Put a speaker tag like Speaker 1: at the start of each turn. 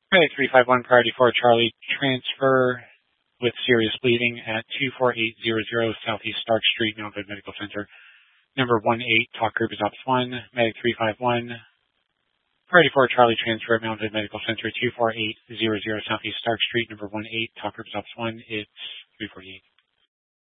Speaker 1: Medic 351, priority 4 Charlie, transfer with serious bleeding at 24800 Southeast Stark Street, Mount Hood Medical Center. Number 18, talk group is Ops 1. Medic 351, priority 4 Charlie, transfer at Mount Hood Medical Center, 24800 Southeast Stark Street. Number 18, talk group is Ops 1. It's 348.